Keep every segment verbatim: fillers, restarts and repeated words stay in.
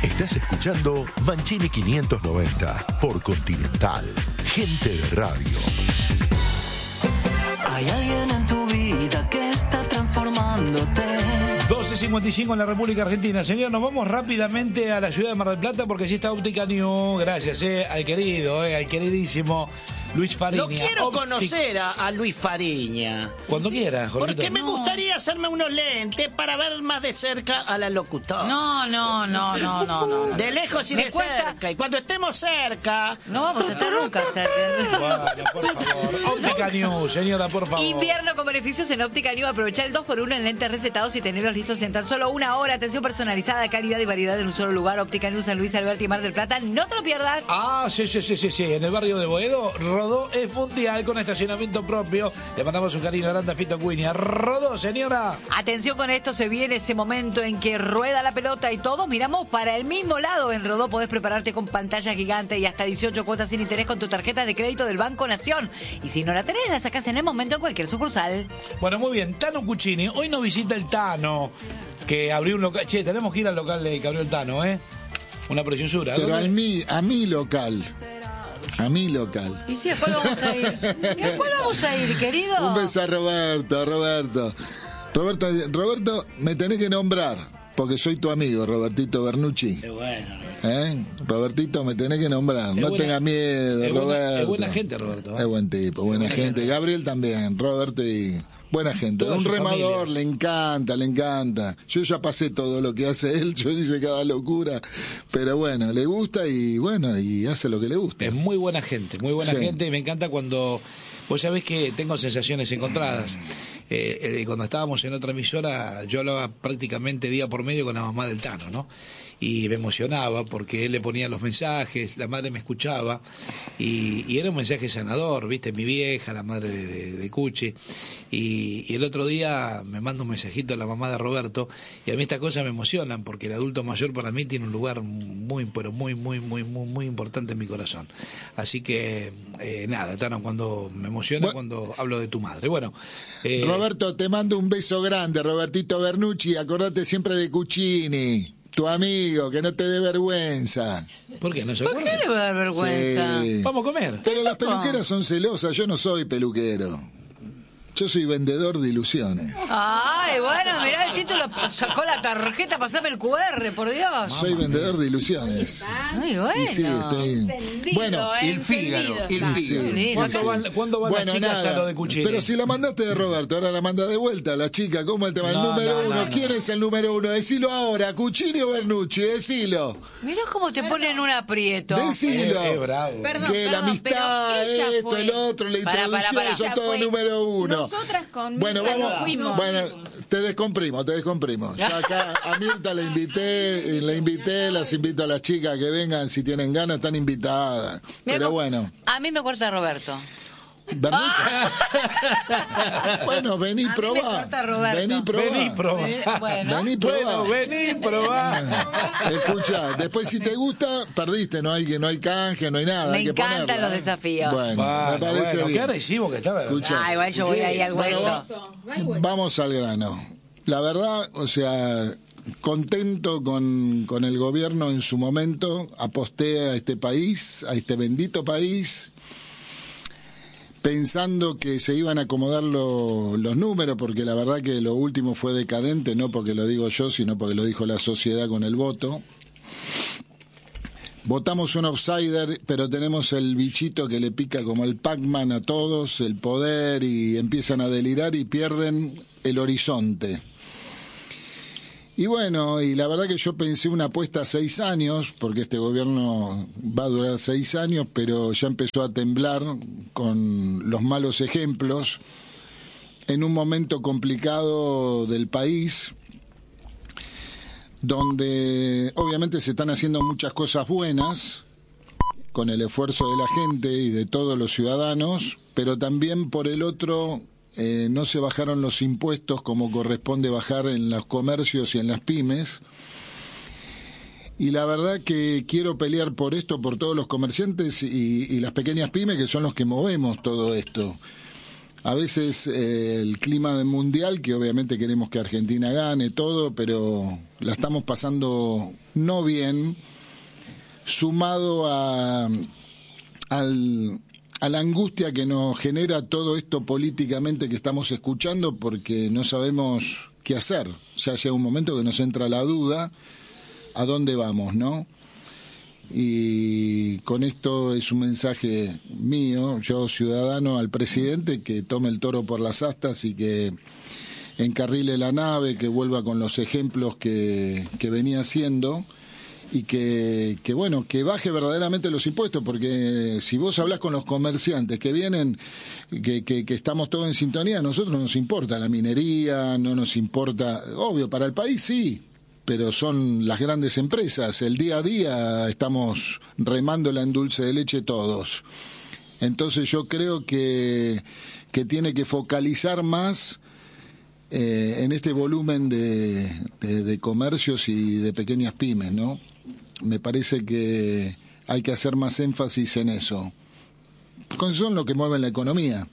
Estás escuchando Mancini quinientos noventa por Continental. Gente de radio. Hay alguien en tu vida que está transformándote. doce cincuenta y cinco en la República Argentina. Señor, nos vamos rápidamente a la ciudad de Mar del Plata porque allí está Óptica New. Gracias, eh, al querido, eh, al queridísimo Luis Fariña. Lo quiero Óptica... conocer a, a Luis Fariña. Cuando quiera, Jorgito. Porque me No. gustaría hacerme unos lentes para ver más de cerca a la locutora. No, no, no, no, no, no. De lejos y Me de cuenta- cerca. Y cuando estemos cerca... No vamos a estar nunca cerca. Bueno, por favor. Óptica New, señora, por favor. Invierno con beneficios en Óptica New. Aprovechar el dos por uno en lentes recetados y tenerlos listos en tan solo una hora. Atención personalizada, calidad y variedad en un solo lugar. Óptica New, San Luis, Alberti y Mar del Plata. No te lo pierdas. Ah, sí, sí, sí, sí, sí. En el barrio de Boedo, Rodó es mundial con estacionamiento propio. Le mandamos un cariño grande a Fito Cuña. Rodó, señora. Atención con esto, se viene ese momento en que rueda la pelota y todos miramos para el mismo lado. En Rodó podés prepararte con pantalla gigante y hasta dieciocho cuotas sin interés con tu tarjeta de crédito del Banco Nación. Y si no la tenés, la sacás en el momento en cualquier sucursal. Bueno, muy bien. Tano Cuccini. Hoy nos visita el Tano, que abrió un local. Che, tenemos que ir al local de que abrió el Tano, ¿eh? Una preciosura. Pero ¿Dónde? al mi, a mi local. A mi local. ¿Y si después vamos a ir? ¿Y después vamos a ir, querido? Un beso a Roberto, Roberto. Roberto, Roberto, me tenés que nombrar, porque soy tu amigo, Robertito Bernucci. Qué bueno. ¿Eh? Robertito, me tenés que nombrar. Es No buena- tengas miedo, es buena- Roberto. es buena gente, Roberto, ¿eh? Es buen tipo, buena, buena gente. gente. Gabriel también, Roberto y... Buena gente. Toda Un su remador, familia. le encanta, le encanta. Yo ya pasé todo lo que hace él, yo hice cada locura. Pero bueno, le gusta y bueno, y hace lo que le gusta. Es muy buena gente, muy buena Sí. gente. Y me encanta cuando... Vos sabés que tengo sensaciones encontradas. Eh, eh, cuando estábamos en otra emisora, yo hablaba prácticamente día por medio con la mamá del Tano, ¿no? Y me emocionaba porque él le ponía los mensajes, la madre me escuchaba, y, y era un mensaje sanador, ¿viste? Mi vieja, la madre de, de, de Cuchi, y, y el otro día me manda un mensajito a la mamá de Roberto, y a mí estas cosas me emocionan porque el adulto mayor para mí tiene un lugar muy, pero muy, muy, muy, muy, muy importante en mi corazón. Así que, eh, nada, Tano, cuando me emociona Bueno. cuando hablo de tu madre. Bueno, eh, Roberto, te mando un beso grande, Robertito Bernucci. Acordate siempre de Cuccini, tu amigo, que no te dé vergüenza. ¿por qué no se ¿Por qué acuerda? le va a dar vergüenza? Sí. Vamos a comer. Pero las peluqueras son celosas, yo no soy peluquero. Yo soy vendedor de ilusiones. Ay, bueno, mirá el título, sacó la tarjeta, pasame el cu erre, por Dios. Soy vendedor de ilusiones. Ay, bueno. Y sí, estoy... Bueno, El Fígaro, el Sí. Fígaro. Lindo. ¿Cuándo van, ¿cuándo van bueno, las chicas nada. a lo de Cuchillo? Pero si la mandaste de Roberto, ahora la manda de vuelta. La chica, ¿cómo el tema? El No, número no, uno. no, no. ¿Quién es el número uno? Decilo ahora, Cuccini o Bernucci, decilo. Mirá cómo te ponen un aprieto. Decilo. Eh, eh, bravo. Perdón, que la perdón, amistad, pero ella esto, fue. el otro, la Pará, introducción, pará, pará. son Ella todos fue. número uno. Nosotras con Bueno, Mirta vamos, nos fuimos. bueno, te descomprimo, te descomprimo. Ya acá a Mirta la invité, eh, la invité, las invito a las chicas que vengan si tienen ganas, están invitadas. Mirá Pero cómo- bueno, A mí me corta Roberto. Bernucci. Bueno, vení, A mí me probá. corta Roberto. Vení, probá. Vení, probá. Eh, Bueno, Vení, probá. Bueno, vení, probá. Escucha, después si te gusta, perdiste, no hay que no hay canje, no hay nada. Me hay que encantan ponerla, los ¿eh? desafíos. Bueno, Bueno, me parece bueno, qué bien. agresivo que estaba. Escucha. ah, igual yo voy ahí al Bueno, hueso. Vamos al grano. La verdad, o sea, contento con, con el gobierno en su momento, aposté a este país, a este bendito país, pensando que se iban a acomodar lo- los números, porque la verdad que lo último fue decadente, no porque lo digo yo, sino porque lo dijo la sociedad con el voto. Votamos un outsider, pero tenemos el bichito que le pica como el Pac-Man a todos, el poder, y empiezan a delirar y pierden el horizonte. Y bueno, y la verdad que yo pensé una apuesta a seis años, porque este gobierno va a durar seis años, pero ya empezó a temblar con los malos ejemplos, en un momento complicado del país, donde obviamente se están haciendo muchas cosas buenas, con el esfuerzo de la gente y de todos los ciudadanos, pero también por el otro eh, no se bajaron los impuestos como corresponde bajar en los comercios y en las pymes. Y la verdad que quiero pelear por esto, por todos los comerciantes y, y las pequeñas pymes, que son los que movemos todo esto. A veces eh, el clima del mundial, que obviamente queremos que Argentina gane todo, pero la estamos pasando no bien, sumado a, al, a la angustia que nos genera todo esto políticamente que estamos escuchando, porque no sabemos qué hacer. Ya llega un momento que nos entra la duda a dónde vamos, ¿no? Y con esto es un mensaje mío, yo ciudadano, al presidente, que tome el toro por las astas y que encarrile la nave, que vuelva con los ejemplos que, que venía haciendo y que, que, bueno, que baje verdaderamente los impuestos, porque si vos hablás con los comerciantes que vienen, que, que, que estamos todos en sintonía, a nosotros no nos importa la minería, no nos importa, obvio, para el país sí, pero son las grandes empresas. El día a día estamos remándola en dulce de leche todos. Entonces yo creo que, que tiene que focalizar más eh, en este volumen de, de, de comercios y de pequeñas pymes, ¿no? Me parece que hay que hacer más énfasis en eso. Son lo que mueve la economía.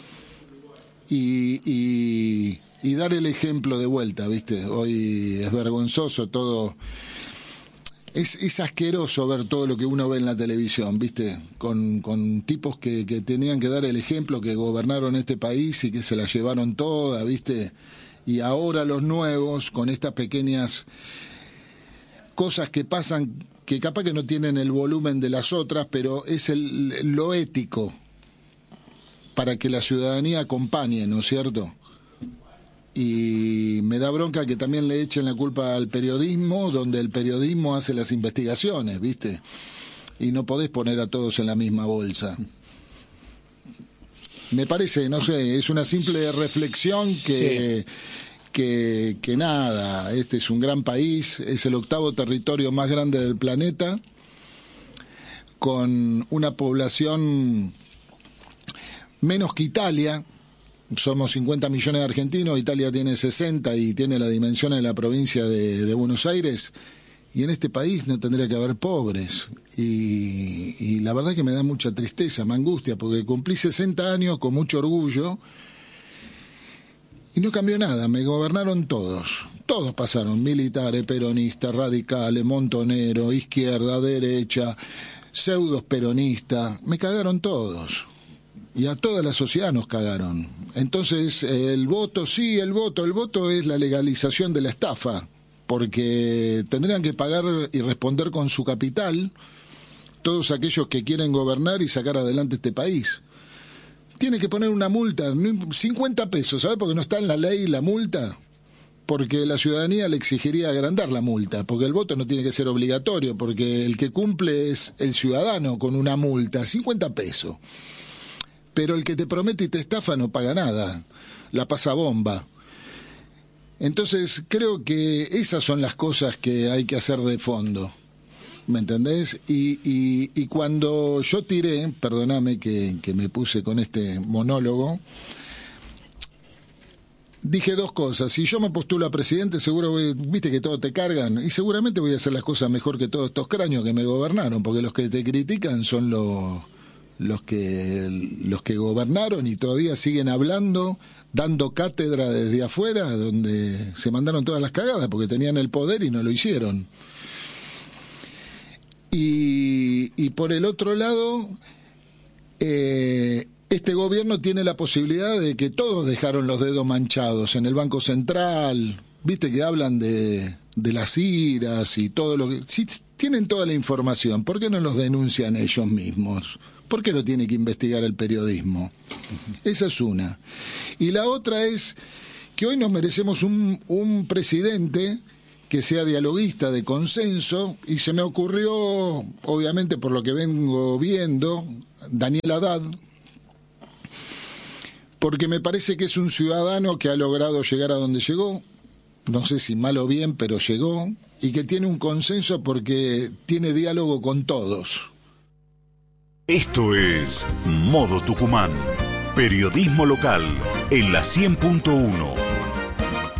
Y... y Y dar el ejemplo de vuelta, ¿viste? Hoy es vergonzoso todo. Es, es asqueroso ver todo lo que uno ve en la televisión, ¿viste? Con, con tipos que, que tenían que dar el ejemplo, que gobernaron este país y que se la llevaron toda, ¿viste? Y ahora los nuevos, con estas pequeñas cosas que pasan, que capaz que no tienen el volumen de las otras, pero es el, lo ético para que la ciudadanía acompañe, ¿no es cierto? Y me da bronca que también le echen la culpa al periodismo, donde el periodismo hace las investigaciones, ¿viste? Y no podés poner a todos en la misma bolsa. Me parece, no sé, es una simple reflexión que, sí. que, que nada, este es un gran país, es el octavo territorio más grande del planeta, con una población menos que Italia. Somos cincuenta millones de argentinos, Italia tiene sesenta y tiene la dimensión de la provincia de, de Buenos Aires, y en este país no tendría que haber pobres. Y, y la verdad que me da mucha tristeza, me angustia, porque cumplí sesenta años con mucho orgullo y no cambió nada, me gobernaron todos. Todos pasaron, militares, peronistas, radicales, montoneros, izquierda, derecha, pseudos peronistas, me cagaron todos. Y a toda la sociedad nos cagaron. Entonces, el voto, sí, el voto, el voto es la legalización de la estafa, porque tendrían que pagar y responder con su capital todos aquellos que quieren gobernar y sacar adelante este país. Tiene que poner una multa, cincuenta pesos, ¿sabe? Porque no está en la ley la multa, porque la ciudadanía le exigiría agrandar la multa, porque el voto no tiene que ser obligatorio, porque el que cumple es el ciudadano con una multa, cincuenta pesos. Pero el que te promete y te estafa no paga nada, la pasa bomba. Entonces creo que esas son las cosas que hay que hacer de fondo, ¿me entendés? Y, y, y cuando yo tiré, perdóname que, que me puse con este monólogo, dije dos cosas. Si yo me postulo a presidente, seguro, voy, viste que todos te cargan, y seguramente voy a hacer las cosas mejor que todos estos cráneos que me gobernaron, porque los que te critican son los... los que los que gobernaron y todavía siguen hablando, dando cátedra desde afuera, donde se mandaron todas las cagadas porque tenían el poder y no lo hicieron. Y, y por el otro lado, eh, este gobierno tiene la posibilidad de que todos dejaron los dedos manchados en el Banco Central, viste que hablan de, de las iras y todo lo que... Si tienen toda la información, ¿por qué no los denuncian ellos mismos? ¿Por qué lo tiene que investigar el periodismo? Esa es una. Y la otra es que hoy nos merecemos un, un presidente que sea dialoguista, de consenso, y se me ocurrió, obviamente por lo que vengo viendo, Daniel Haddad, porque me parece que es un ciudadano que ha logrado llegar a donde llegó, no sé si mal o bien, pero llegó, y que tiene un consenso porque tiene diálogo con todos. Esto es Modo Tucumán, periodismo local en la cien punto uno.